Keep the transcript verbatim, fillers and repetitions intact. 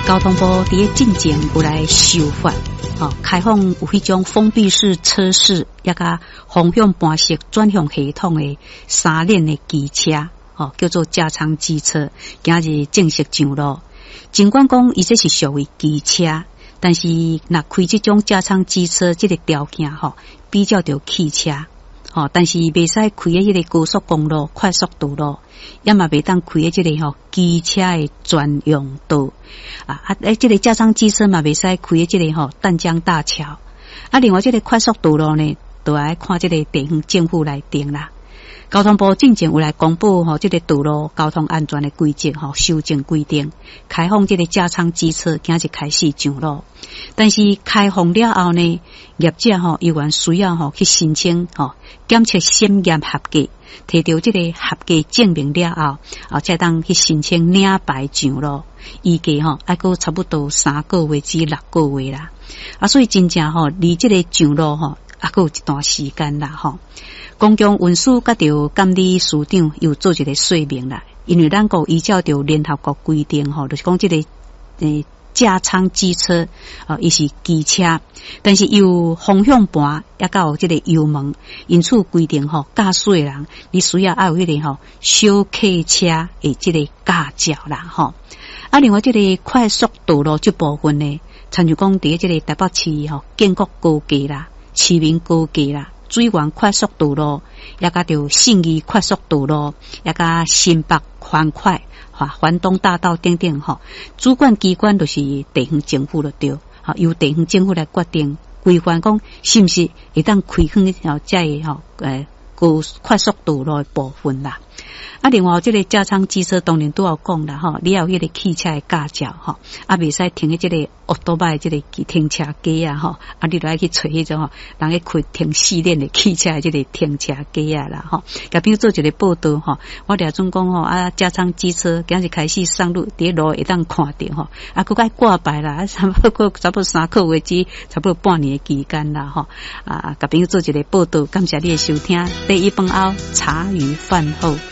交通部伫个进前有来修法，哦，开放有迄种封闭式车室，也甲方向盘式转向系统的三链的机车，哦，叫做加长机车，今日正式上路。尽管讲伊这是属于机车，但是若开这种加长机车，这个条件吼、哦、比较着汽车。哦，但是袂使开喺迄个高速公路、快速道路，也嘛袂当开喺即个吼机车的专用道啊！啊，诶，即个加长机车嘛袂使开喺即个吼淡江大桥啊。另外，即个快速道路呢，都要看即个地方政府来定啦。交通部进前有来公布吼，即个道路交通安全的规则吼，修正规定，开放即个加长机车，今日开始上路。但是开放了后呢，业者吼依然需要吼去申请吼检测检验合格，摕到即个合格证明了后，后才当去申请领牌上路。预计吼还阁差不多三个月至六个月啦。啊，所以真正吼离即个上路吼还阁有一段时间啦吼。公共运输甲着监理署长又做一个说明啦，因为咱国依照着联合国规定吼，就是讲即个诶加长机车哦，伊是机车，但是有方向盘也甲有即个油门，因此规定吼，驾驶人你需要爱有迄个吼小客车的即个驾照啦吼。啊，另外即个快速道路这部分呢，参像讲伫即个台北市吼建国高架啦、市民高架啦。水源快速道路，也甲着信义快速道路，也甲新北环快、哈环东大道等等吼，主管机关就是地方政府了对，哈由地方政府来决定规范讲是毋是会当开放吼这个吼诶高快速道路的部分啦。啊，另外这个加长机车当然都要讲啦吼，你要有迄个汽车的驾照吼，啊袂使停喺这个奥多麦这个停车格啊吼，啊你就要去找迄种吼，人去开停四链的汽车的这个停车格啊啦吼。甲比如做一个报道吼，我俩总讲吼啊，加长机车今日开始上路，伫路会当看到吼，啊佫该挂牌啦，差不多差不多三个月至差不多半年的期间啦吼，啊甲比如做一个报道，感谢你的收听，第一饭后茶余饭后。